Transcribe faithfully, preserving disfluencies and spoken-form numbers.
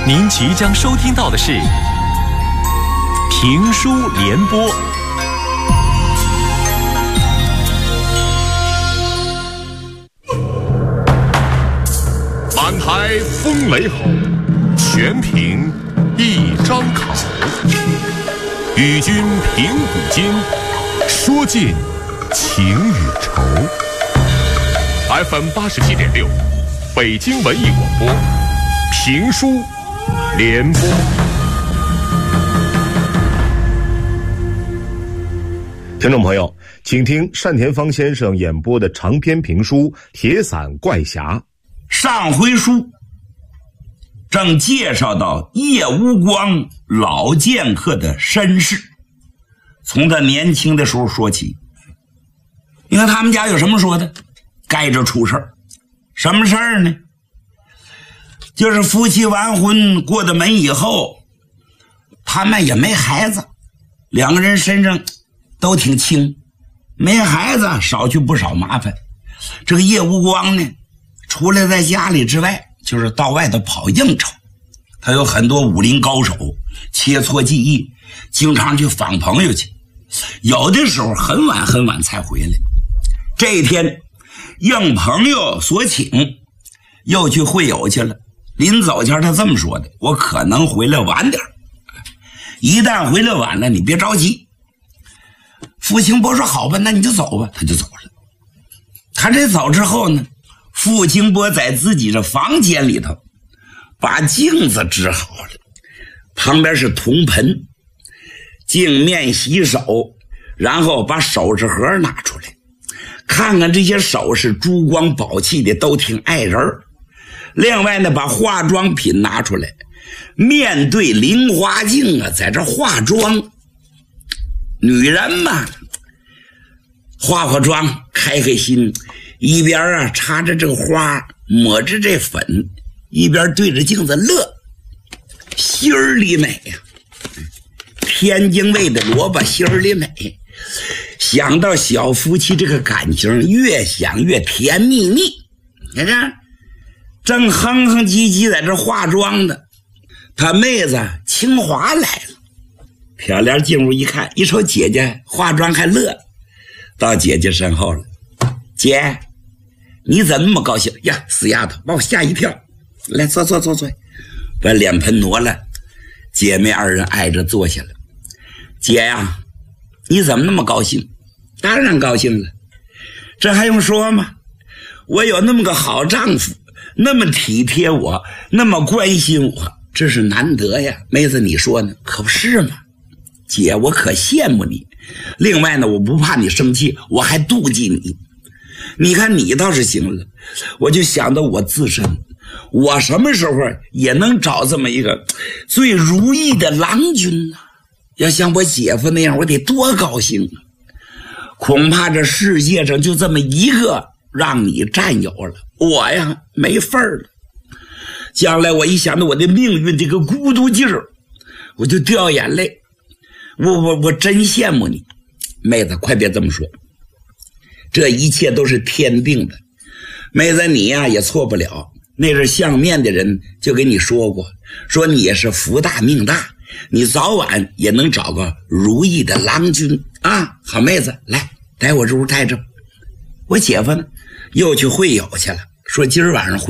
您即将收听到的是评书联播。 满台风雷吼，全凭一张口。与君评古今，说尽情与愁。F M 八十七点六，北京文艺广播，评书联播。听众朋友，请听单田芳先生演播的长篇评书《铁伞怪侠》。 上回书正介绍到叶无光老剑客的身世，从他年轻的时候说起。你看他们家有什么说的？该着出事儿。什么事儿呢？就是夫妻完婚过的门以后，他们也没孩子，两个人身上都挺轻，没孩子少去不少麻烦。这个叶无光呢，除了在家里之外，就是到外头跑应酬。他有很多武林高手，切磋技艺，经常去访朋友去，有的时候很晚很晚才回来。这一天应朋友所请，又去会友去了。临走前他这么说的：我可能回来晚点，一旦回来晚了，你别着急。傅清波说好吧，那你就走吧。他就走了。他这走之后呢，傅清波在自己的房间里头把镜子支好了，旁边是铜盆，镜面洗手，然后把首饰盒拿出来，看看这些首饰珠光宝气的都挺碍人。另外呢，把化妆品拿出来，面对菱花镜啊，在这化妆。女人嘛，化化妆开开心，一边啊插着这个花，抹着这粉，一边对着镜子乐，心儿里美呀、啊！天津卫的萝卜心儿里美，想到小夫妻这个感情，越想越甜蜜蜜。你看这正哼哼唧唧在这化妆呢，他妹子清华来了，漂亮进屋一看，一瞅姐姐化妆还乐，到姐姐身后了。姐，你怎么那么高兴呀？死丫头，把我吓一跳。来，坐坐坐坐，把脸盆挪了。姐妹二人挨着坐下了。姐呀，你怎么那么高兴？当然高兴了，这还用说吗？我有那么个好丈夫，那么体贴我，那么关心我，这是难得呀。妹子你说呢？可不是吗？姐，我可羡慕你。另外呢，我不怕你生气，我还妒忌你。你看你倒是行了，我就想到我自身，我什么时候也能找这么一个最如意的郎君呢？要像我姐夫那样，我得多高兴啊！恐怕这世界上就这么一个让你占有了，我呀没份儿了。将来我一想到我的命运这个孤独劲儿，我就掉眼泪。我我我真羡慕你，妹子，快别这么说，这一切都是天定的。妹子你呀也错不了，那是相面的人就给你说过，说你也是福大命大，你早晚也能找个如意的郎君啊！好妹子，来待我这屋待着。我姐夫呢又去会友去了，说今儿晚上会